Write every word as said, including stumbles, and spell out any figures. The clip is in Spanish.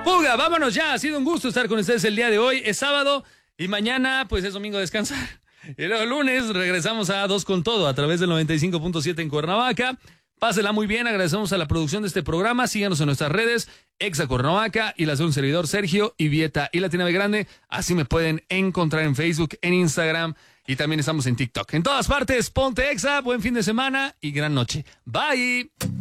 Puga, vámonos ya. Ha sido un gusto estar con ustedes el día de hoy. Es sábado y mañana pues es domingo a descansar. Y luego el lunes regresamos a Dos con Todo a través del noventa y cinco punto siete en Cuernavaca. Pásela muy bien, agradecemos a la producción de este programa. Síganos en nuestras redes, Exa Cuernavaca y las de un servidor Sergio Ibieta y Latina B Grande. Así me pueden encontrar en Facebook, en Instagram y también estamos en TikTok. En todas partes, ponte Exa, buen fin de semana y gran noche. Bye.